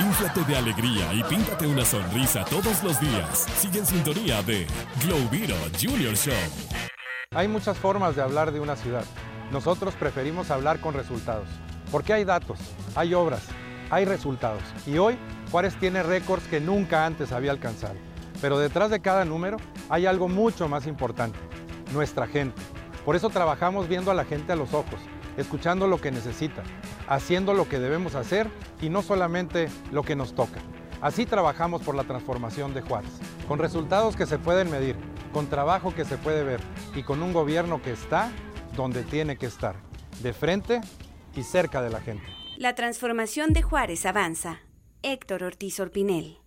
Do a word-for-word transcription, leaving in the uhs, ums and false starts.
Inflate de alegría y píntate una sonrisa todos los días. Sigue en sintonía de Globiro Junior Show. Hay muchas formas de hablar de una ciudad. Nosotros preferimos hablar con resultados. Porque hay datos, hay obras, hay resultados. Y hoy Juárez tiene récords que nunca antes había alcanzado. Pero detrás de cada número hay algo mucho más importante: nuestra gente. Por eso trabajamos viendo a la gente a los ojos, escuchando lo que necesita, haciendo lo que debemos hacer y no solamente lo que nos toca. Así trabajamos por la transformación de Juárez, con resultados que se pueden medir, con trabajo que se puede ver y con un gobierno que está donde tiene que estar, de frente y cerca de la gente. La transformación de Juárez avanza. Héctor Ortiz Orpinel.